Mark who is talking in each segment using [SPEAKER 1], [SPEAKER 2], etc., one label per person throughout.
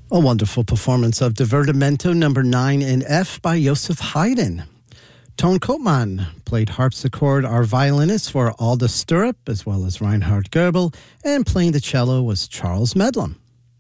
[SPEAKER 1] A wonderful performance of Divertimento number 9 in F by Joseph Haydn. Ton Koopman played harpsichord, our violinist for Alda Stirrup, as well as Reinhard Goebel, and playing the cello was Charles Medlem.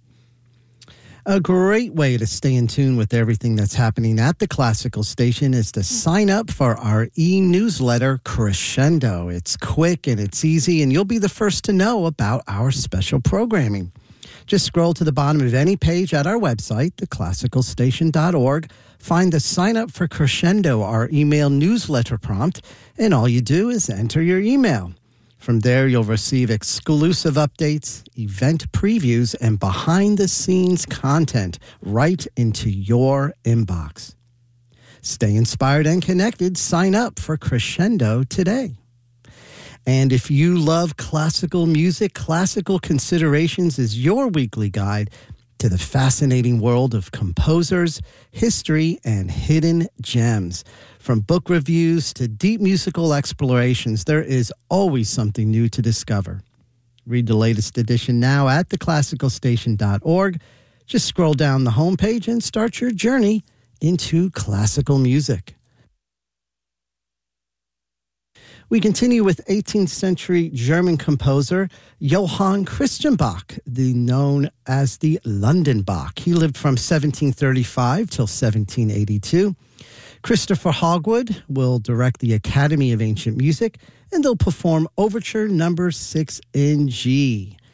[SPEAKER 1] A great way to stay in tune with everything that's happening at the Classical Station is to sign up for our e-newsletter, Crescendo. It's quick and it's easy, and you'll be the first to know about our special programming. Just scroll to the bottom of any page at our website, theclassicalstation.org, find the Sign Up for Crescendo, our email newsletter prompt, and all you do is enter your email. From there, you'll receive exclusive updates, event previews, and behind-the-scenes content right into your inbox. Stay inspired and connected. Sign up for Crescendo today. And if you love classical music, Classical Considerations is your weekly guide to the fascinating world of composers, history, and hidden gems. From book reviews to deep musical explorations, there is always something new to discover. Read the latest edition now at theclassicalstation.org. Just scroll down the homepage and start your journey into classical music. We continue with 18th century German composer Johann Christian Bach, known as the London Bach. He lived from 1735 till 1782. Christopher Hogwood will direct the Academy of Ancient Music, and they'll perform Overture number 6 in G.